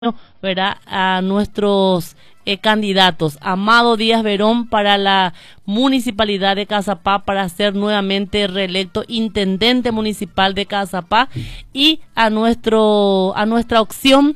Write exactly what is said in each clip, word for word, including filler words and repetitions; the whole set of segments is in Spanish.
¿verdad? A nuestros eh, candidatos. Amado Díaz Verón para la municipalidad de Caazapá para ser nuevamente reelecto intendente municipal de Caazapá, y a nuestro a nuestra opción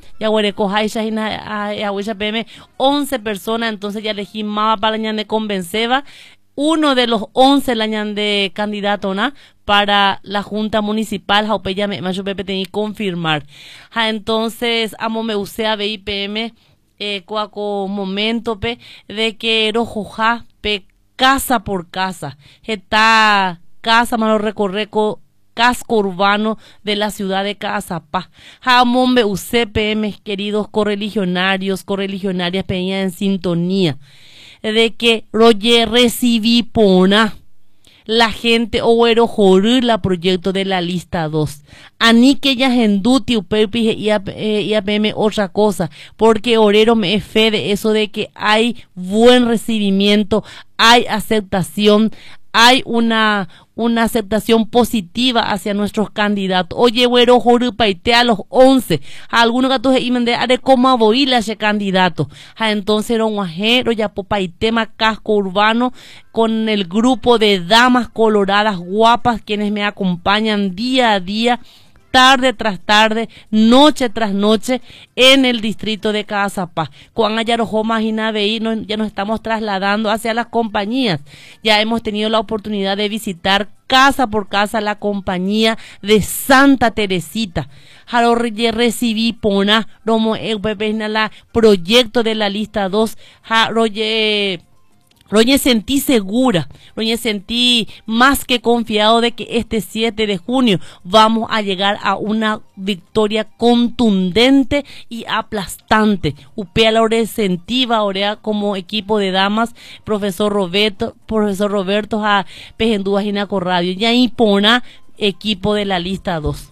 once personas. Entonces ya elegí más para la de convenceba uno de los once lañan de candidato ¿no? para la junta municipal. Jaupeya me macho pepe tenía que confirmar. Ja, entonces amo me use a B I P M eh, cuaco momento pe de que rojoja pe casa por casa. Está casa malo recorreco casco urbano de la ciudad de Caazapá. Jamón me use P M, queridos correligionarios, correligionarias peña en sintonía de que roye recibí pona la gente oero jorir la proyecto de la lista dos. Ani que ya genduti upepi y A P M otra cosa, porque orero me fe de eso de que hay buen recibimiento, hay aceptación, hay una una aceptación positiva hacia nuestros candidatos. Oye, güero, joru paite a los once. A algunos gatos y mende a de cómo voy a ese candidato. A entonces era un ajero ya popaitema casco urbano con el grupo de damas coloradas guapas quienes me acompañan día a día, tarde tras tarde, noche tras noche en el distrito de Caazapá. Con Ayarojoma y Naveí ya nos estamos trasladando hacia las compañías. Ya hemos tenido la oportunidad de visitar casa por casa la compañía de Santa Teresita. Jaro recibí pona, romo el la proyecto de la lista dos, roye Roñe sentí segura, Roñe sentí más que confiado de que este siete de junio vamos a llegar a una victoria contundente y aplastante. Upea la hora sentiva, orea como equipo de damas, profesor Roberto, profesor Roberto a Pejendúa Ginaco Radio, ya impona equipo de la lista dos.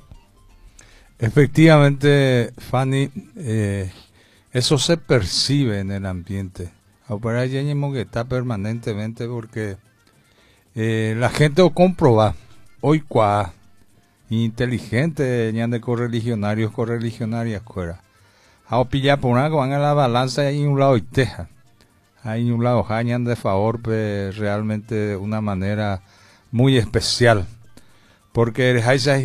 Efectivamente, Fanny, eh, eso se percibe en el ambiente. Ahora ya que está permanentemente porque eh, la gente lo comprueba hoy cuá inteligente ñan de correligionarios correligionarias fuera a pillar por una van a la balanza y hay un lado y teja hay un lado jañan de favor pues, realmente de una manera muy especial porque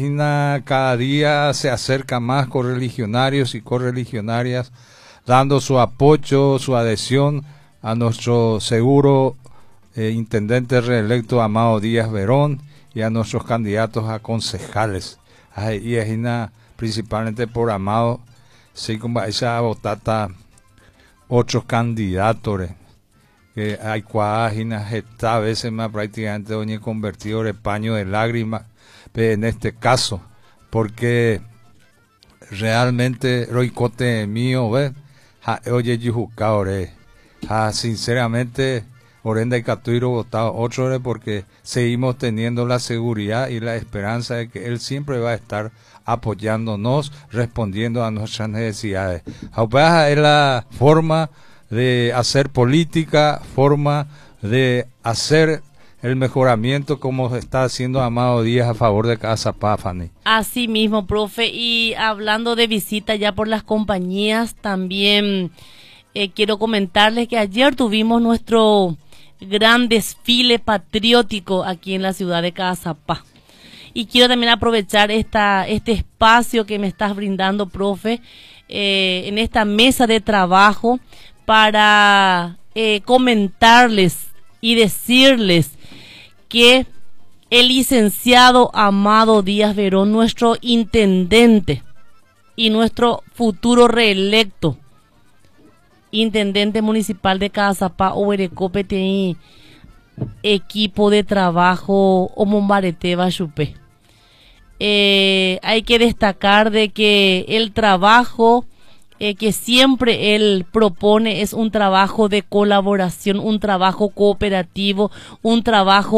cada día se acerca más correligionarios y correligionarias dando su apoyo, su adhesión a nuestro seguro eh, intendente reelecto Amado Díaz Verón y a nuestros candidatos a concejales. Ay, y es una, principalmente por Amado, sí como esa votata otros candidatos que hay cuáginas, esta veces más prácticamente doña convertido en paño de lágrimas en este caso, porque realmente roicote mío, ¿ves? Oye, yujucaore. Ah, sinceramente, Orenda y Catuiro votado otro porque seguimos teniendo la seguridad y la esperanza de que él siempre va a estar apoyándonos, respondiendo a nuestras necesidades. Esa es la forma de hacer política, forma de hacer el mejoramiento como está haciendo Amado Díaz a favor de Caazapá, Fanny. Así mismo, profe, y hablando de visita ya por las compañías, también Eh, quiero comentarles que ayer tuvimos nuestro gran desfile patriótico aquí en la ciudad de Caazapá. Y quiero también aprovechar esta, este espacio que me estás brindando, profe, eh, en esta mesa de trabajo para eh, comentarles y decirles que el licenciado Amado Díaz Verón, nuestro intendente y nuestro futuro reelecto intendente municipal de Caazapá, Oberecope, tiene equipo de trabajo o Mombarete Bachupé. Eh, hay que destacar de que el trabajo eh, que siempre él propone es un trabajo de colaboración, un trabajo cooperativo, un trabajo